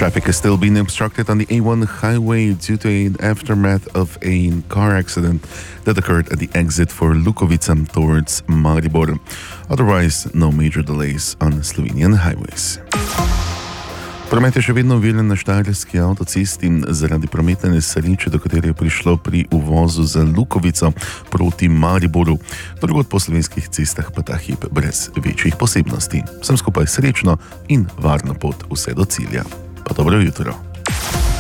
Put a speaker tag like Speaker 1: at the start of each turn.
Speaker 1: Traffic is still being obstructed on the A1 highway due to an aftermath of a car accident that occurred at the exit for Lukovica towards Maribor. Otherwise, no major delays on Slovenian highways. Promet je še vedno uveljen na štajerski avtocesti zaradi prometne nesreče, do katere je prišlo pri uvozu za Lukovico proti Mariboru. Drugod po slovenskih cestah pa ta hip brez večjih posebnosti. Vsem skupaj srečno in varno pot vse do cilja. Pa dobro jutro.